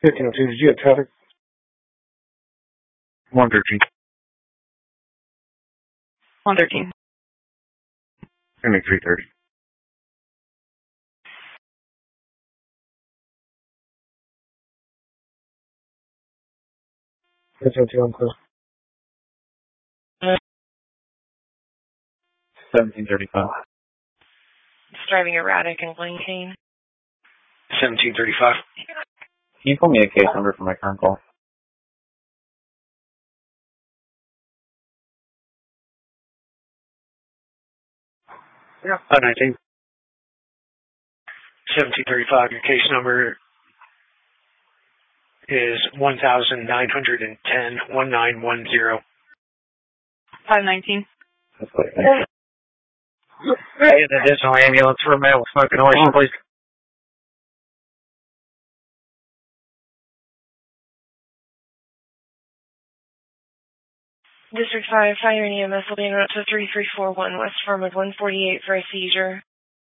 1502, did you have traffic? 113. 113. Ending 330. On close. 1735. Just driving erratic and blinking. 1735. Can you pull me a case number for my current call? Yeah. 19. 1735. Your case number is 1910 1910. 519. That's what I think. Hey, an additional ambulance for a male with smoking horse, please. District 5, Fire and EMS will be en route to 3341 West Farmwood 148 for a seizure.